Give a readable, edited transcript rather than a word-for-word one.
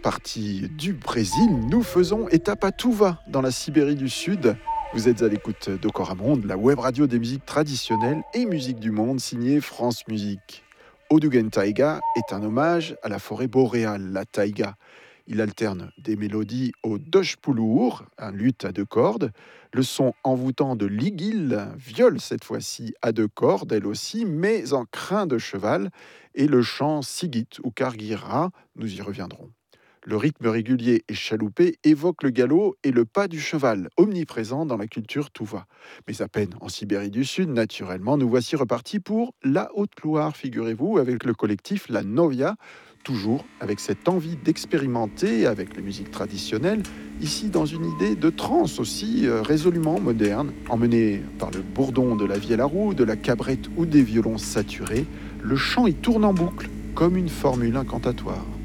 partie du Brésil, nous faisons étape à Tuva, dans la Sibérie du Sud. Vous êtes à l'écoute d'Okoramonde, la web radio des musiques traditionnelles et musiques du monde, signée France Musique. Odugen Taïga est un hommage à la forêt boréale, la taïga. Il alterne des mélodies au doshpuluur, un luth à 2 cordes, le son envoûtant de l'igil, viole cette fois-ci à 2 cordes, elle aussi, mais en crin de cheval, et le chant sigit ou kargira, nous y reviendrons. Le rythme régulier et chaloupé évoque le galop et le pas du cheval, omniprésent dans la culture Tuva. Mais à peine en Sibérie du Sud, naturellement, nous voici repartis pour la Haute-Loire, figurez-vous, avec le collectif La Novia, toujours avec cette envie d'expérimenter avec les musiques traditionnelles, ici dans une idée de trance aussi résolument moderne, emmenée par le bourdon de la vielle à roue, de la cabrette ou des violons saturés, le chant y tourne en boucle, comme une formule incantatoire.